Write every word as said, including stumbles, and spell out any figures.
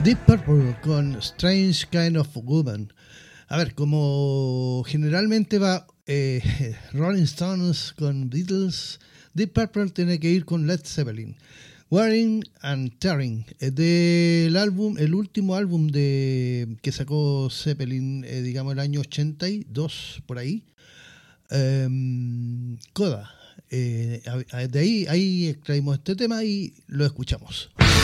Deep Purple con Strange Kind of Woman. A ver, como generalmente va eh, Rolling Stones con Beatles, Deep Purple tiene que ir con Led Zeppelin. Wearing and Tearing, eh, del álbum, el último álbum de que sacó Zeppelin, eh, digamos el año ochenta y dos, por ahí. Eh, Coda. Eh, de ahí, ahí extraímos este tema y lo escuchamos.